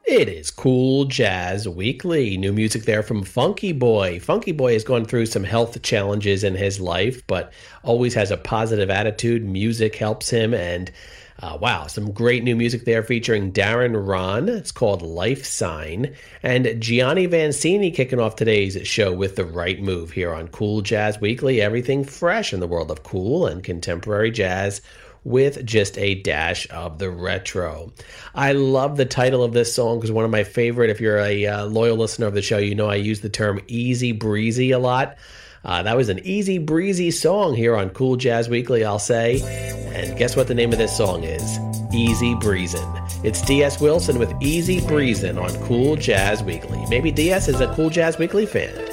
It is Cool Jazz Weekly. New music there from Funky Boy. Funky Boy has gone through some health challenges in his life, but always has a positive attitude. Music helps him, and wow, some great new music there featuring Darren Ron. It's called Life Sign. And Gianni Vancini kicking off today's show with The Right Move here on Cool Jazz Weekly. Everything fresh in the world of cool and contemporary jazz, with just a dash of the retro. I love the title of this song because one of my favorite, if you're a loyal listener of the show, you know I use the term easy breezy a lot. That was an easy breezy song here on Cool Jazz Weekly, I'll say. And guess what the name of this song is? Easy Breezin'. It's D.S. Wilson with Easy Breezin' on Cool Jazz Weekly. Maybe D.S. is a Cool Jazz Weekly fan.